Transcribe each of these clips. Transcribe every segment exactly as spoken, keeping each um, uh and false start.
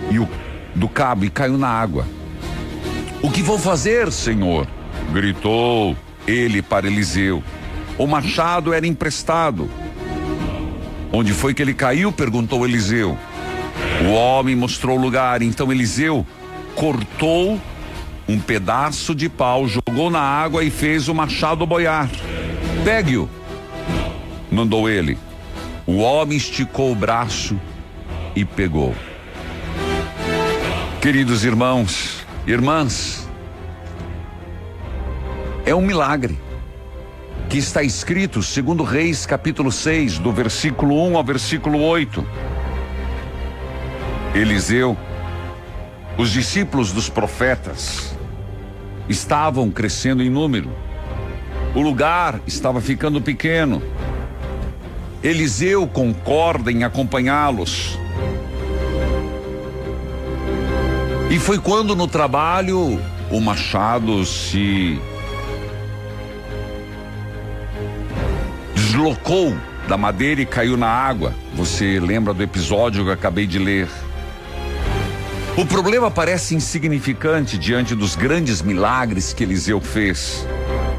e o, do cabo e caiu na água. O que vou fazer, Senhor? Gritou ele para Eliseu. O machado era emprestado. Onde foi que ele caiu? Perguntou Eliseu. O homem mostrou o lugar. Então Eliseu cortou um pedaço de pau, jogou na água e fez o machado boiar. Pegue-o, mandou ele. O homem esticou o braço e pegou. Queridos irmãos, irmãs, é um milagre que está escrito segundo Reis capítulo seis, do versículo um ao versículo oito. Eliseu, os discípulos dos profetas estavam crescendo em número. O lugar estava ficando pequeno. Eliseu concorda em acompanhá-los. E foi quando no trabalho o machado se deslocou da madeira e caiu na água. Você lembra do episódio que eu acabei de ler? O problema parece insignificante diante dos grandes milagres que Eliseu fez.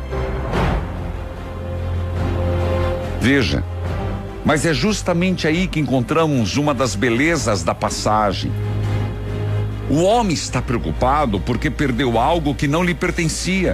Veja, mas é justamente aí que encontramos uma das belezas da passagem. O homem está preocupado porque perdeu algo que não lhe pertencia.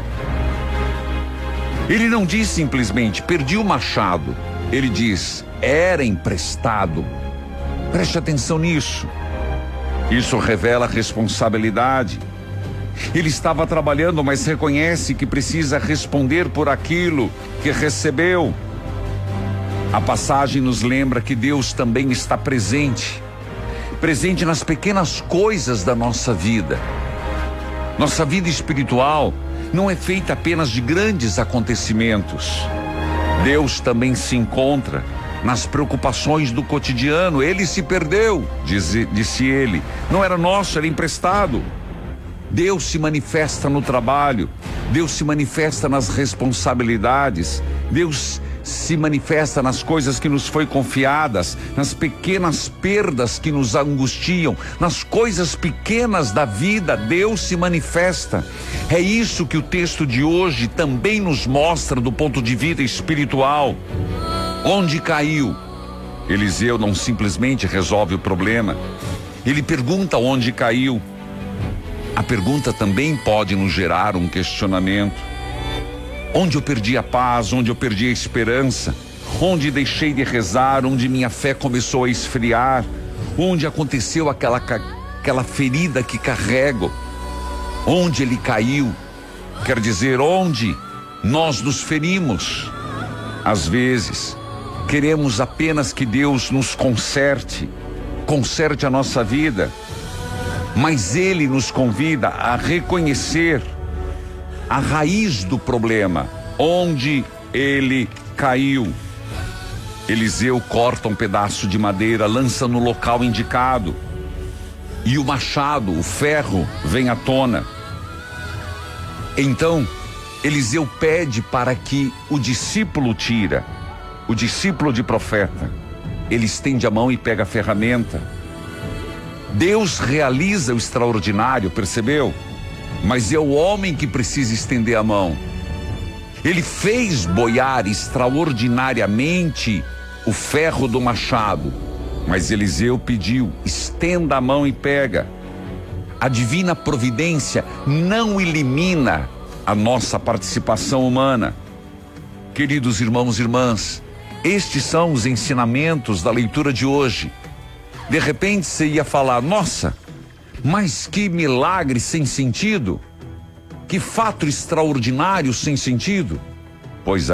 Ele não diz simplesmente, perdi o machado. Ele diz, era emprestado. Preste atenção nisso. Isso revela responsabilidade. Ele estava trabalhando, mas reconhece que precisa responder por aquilo que recebeu. A passagem nos lembra que Deus também está presente. Presente nas pequenas coisas da nossa vida. Nossa vida espiritual não é feita apenas de grandes acontecimentos. Deus também se encontra nas preocupações do cotidiano. Ele se perdeu, disse, disse ele. Não era nosso, era emprestado. Deus se manifesta no trabalho. Deus se manifesta nas responsabilidades. Deus se manifesta nas coisas que nos foi confiadas, nas pequenas perdas que nos angustiam, nas coisas pequenas da vida. Deus se manifesta. É isso que o texto de hoje também nos mostra do ponto de vista espiritual. Onde caiu? Eliseu não simplesmente resolve o problema. Ele pergunta onde caiu. A pergunta também pode nos gerar um questionamento. Onde eu perdi a paz, onde eu perdi a esperança, onde deixei de rezar, onde minha fé começou a esfriar, onde aconteceu aquela, aquela ferida que carrego, onde ele caiu, quer dizer, onde nós nos ferimos. Às vezes, queremos apenas que Deus nos conserte, conserte a nossa vida, mas Ele nos convida a reconhecer a raiz do problema, onde ele caiu. Eliseu corta um pedaço de madeira, lança no local indicado, e o machado, o ferro, vem à tona. Então, Eliseu pede para que o discípulo tira, o discípulo de profeta, ele estende a mão e pega a ferramenta. Deus realiza o extraordinário, percebeu? Mas é o homem que precisa estender a mão. Ele fez boiar extraordinariamente o ferro do machado, mas Eliseu pediu, estenda a mão e pega. A divina providência não elimina a nossa participação humana. Queridos irmãos e irmãs, estes são os ensinamentos da leitura de hoje. De repente você ia falar, nossa, mas que milagre sem sentido, que fato extraordinário sem sentido. Pois